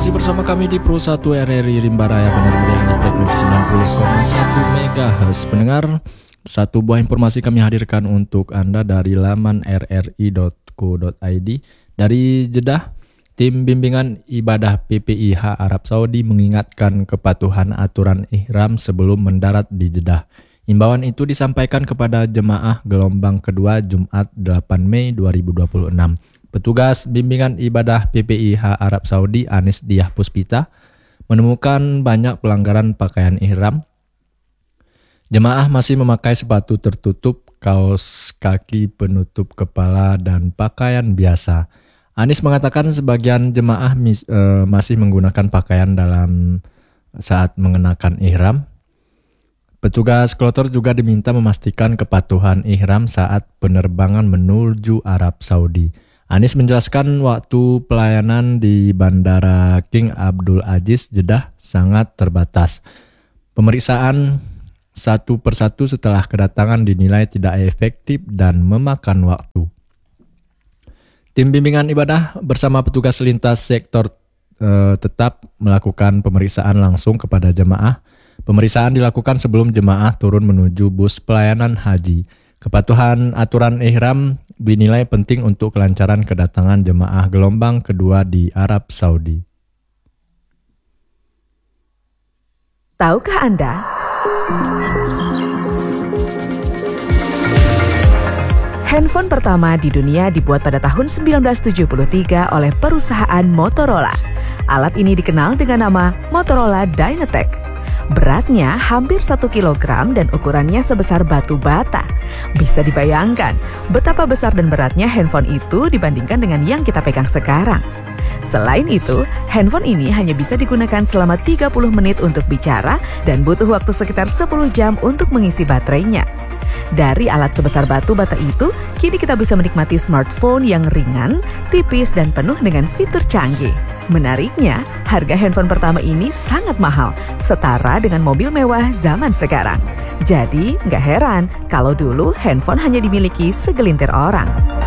Masih bersama kami di Pro 1 RRI Rimba Raya Bandar Mulia di frekuensi 90,1 MHz. Pendengar, satu buah informasi kami hadirkan untuk Anda dari laman rri.co.id. Dari Jeddah, tim bimbingan ibadah PPIH Arab Saudi mengingatkan kepatuhan aturan ihram sebelum mendarat di Jeddah. Imbauan itu disampaikan kepada jemaah gelombang kedua Jumat 8 Mei 2026. Petugas bimbingan ibadah PPIH Arab Saudi Anis Diah Puspita menemukan banyak pelanggaran pakaian ihram. Jemaah masih memakai sepatu tertutup, kaos kaki penutup kepala, dan pakaian biasa. Anis mengatakan sebagian jemaah masih menggunakan pakaian dalam saat mengenakan ihram. Petugas kloter juga diminta memastikan kepatuhan ihram saat penerbangan menuju Arab Saudi. Anis menjelaskan waktu pelayanan di Bandara King Abdul Aziz Jeddah sangat terbatas. Pemeriksaan satu persatu setelah kedatangan dinilai tidak efektif dan memakan waktu. Tim bimbingan ibadah bersama petugas lintas sektor tetap melakukan pemeriksaan langsung kepada jemaah. Pemeriksaan dilakukan sebelum jemaah turun menuju bus pelayanan haji. Kepatuhan aturan ihram dinilai penting untuk kelancaran kedatangan jemaah gelombang kedua di Arab Saudi. Tahukah Anda? Handphone pertama di dunia dibuat pada tahun 1973 oleh perusahaan Motorola. Alat ini dikenal dengan nama Motorola Dynatec. Beratnya hampir 1 kg dan ukurannya sebesar batu bata. Bisa dibayangkan betapa besar dan beratnya handphone itu dibandingkan dengan yang kita pegang sekarang. Selain itu, handphone ini hanya bisa digunakan selama 30 menit untuk bicara dan butuh waktu sekitar 10 jam untuk mengisi baterainya. Dari alat sebesar batu bata itu, kini kita bisa menikmati smartphone yang ringan, tipis, dan penuh dengan fitur canggih. Menariknya, harga handphone pertama ini sangat mahal, setara dengan mobil mewah zaman sekarang. Jadi, nggak heran kalau dulu handphone hanya dimiliki segelintir orang.